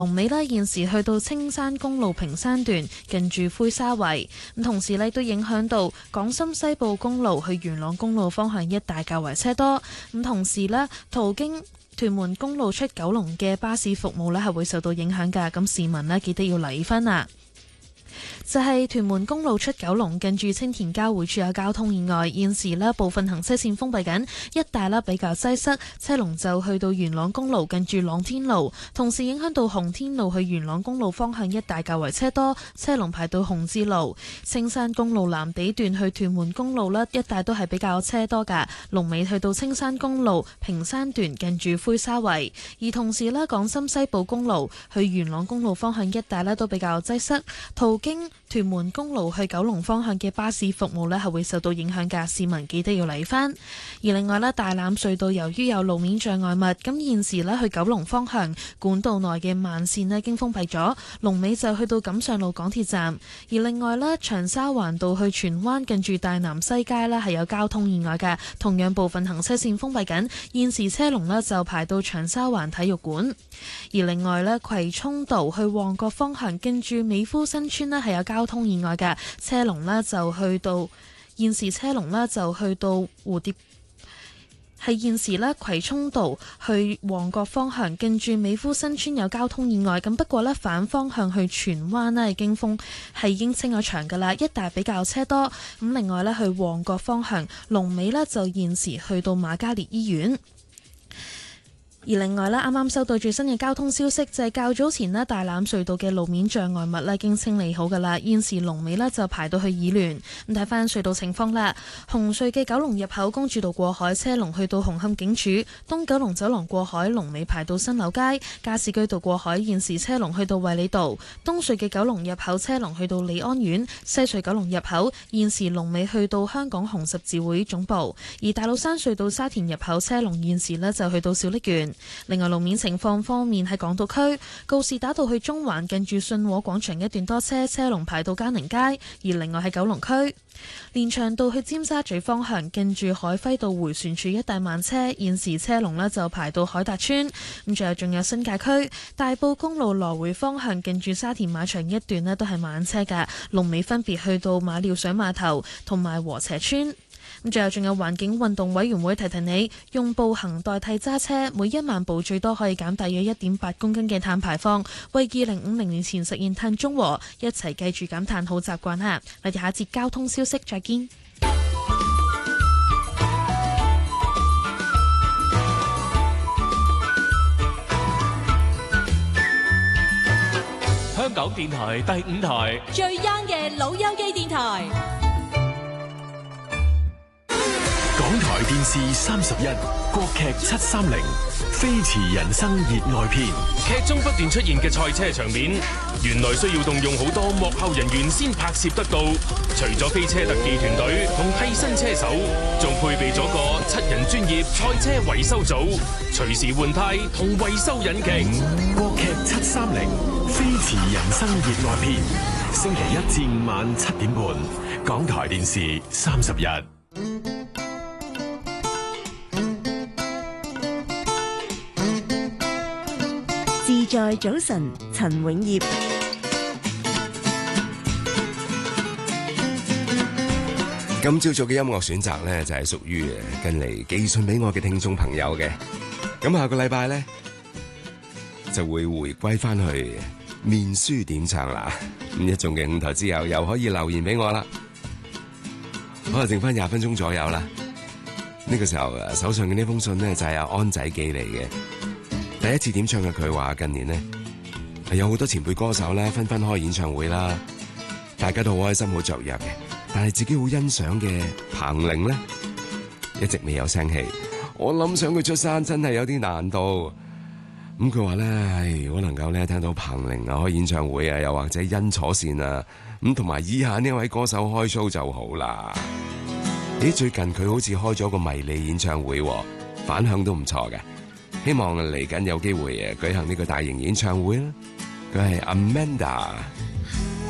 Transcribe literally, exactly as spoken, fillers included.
龍尾呢現時去到青山公路屏山段近住灰沙圍，咁同時呢都影響到港深西部公路去元朗公路方向一帶較為車多，咁同時呢途經屯門公路出九龍嘅巴士服務呢係會受到影響㗎，咁市民呢記得要留意返啊！就係屯門公路出九龍近住青田交匯處有交通意外，現時呢部分行車線封閉緊，一帶呢比較擠塞，車龍就去到元朗公路近住朗天路，同時影響到洪天路去元朗公路方向一帶較為車多，車龍排到紅志路。青山公路藍地段去屯門公路呢一帶都係比較車多㗎，龍尾去到青山公路屏山段近住灰沙圍，而同時呢港深西部公路去元朗公路方向一帶呢都比較擠塞，途經屯門公路去九龍方向嘅巴士服務呢係會受到影響㗎，市民記得要嚟返。而另外呢，大欖隧道由於有路面障礙物，咁現時呢去九龍方向管道內嘅慢線呢已經封閉咗，龍尾就去到錦上路港鐵站。而另外呢，長沙灣道去荃灣近住大南西街呢係有交通意外㗎，同樣部分行車線封閉緊，現時車龍呢就排到長沙灣體育館。而另外呢，葵涌道去旺角方向近住美孚新村呢係有交通意外嘅，車龍呢就去到現時車龍呢就去到蝴蝶係現時呢葵涌道去旺角方向近住美孚新村有交通意外，咁不過呢，反方向去荃灣呢已經封係已經清咗場噶啦，一帶比較車多。咁另外呢，去旺角方向龍尾呢就現時去到瑪嘉烈醫院。而另外咧，啱啱收到最新嘅交通消息，就係較早前咧大欖隧道嘅路面障礙物咧已經清理好噶啦，現時龍尾咧就排到去議聯。咁睇翻隧道情況啦，紅隧嘅九龍入口公主道過海車龍去到紅磡警署，東九龍走廊過海龍尾排到新樓街，加士居道過海現時車龍去到衛理道，東隧嘅九龍入口車龍去到利安苑，西隧九龍入口現時龍尾去到香港紅十字會總部，而大老山隧道沙田入口車龍現時咧就去到小瀝源。另外路面情況方面，喺港島區告士打道去中環近住信和廣場一段多車，車龍排到嘉寧街；而另外喺九龍區連翔道去尖沙咀方向近住海輝道迴旋處一帶慢車，現時車龍呢就排到海達邨。咁最後仲有新界區大埔公路來回方向近住沙田馬場一段呢都係慢車㗎，龍尾分別去到馬料水碼頭同埋禾輋邨。咁最後仲有環境運動委員會提提你，用步行代替揸車，每一萬步最多可以減大約一點八公斤嘅碳排放，為二零五零年前實現碳中和，一齊記住減碳好習慣哈！我哋下一節交通消息再見。 香港電台第五台最 young 嘅老友記電台。 港台電視三十一，國劇七三零，飛馳人生熱愛篇。劇中不斷出現嘅賽車場面，原來需要動用好多幕後人員先拍攝得到。除咗飛車特技團隊同替身車手，仲配備咗個七人專業賽車維修組，隨時換胎同維修引擎。國劇七三零，飛馳人生熱愛篇，星期一至五晚七點半，港台電視三十一。 自在早晨，陳永業。 今朝早嘅音樂選擇呢，就係屬於近嚟寄信俾我嘅聽眾朋友嘅。咁下個禮拜呢，就會回歸翻去面書點唱啦。咁一眾嘅五台之友又可以留言俾我啦。可能剩翻廿分鐘左右啦。呢個時候手上嘅呢封信呢，就係阿安仔寄嚟嘅。第一次點唱嘅佢話，近年呢係有好多前輩歌手咧紛紛開演唱會啦，大家都好開心好雀躍嘅，但係自己好欣賞嘅彭羚呢，一直未有聲氣。我諗想佢出山真係有啲難度。咁佢話咧，如果能夠咧聽到彭羚啊開演唱會啊，又或者殷楚善啊，咁同埋以下呢位歌手開 show 就好啦。咦，最近佢好似開咗個迷你演唱會，反響都唔錯嘅。希望嚟緊有機會誒舉行呢個大型演唱會啦。佢係 Amanda。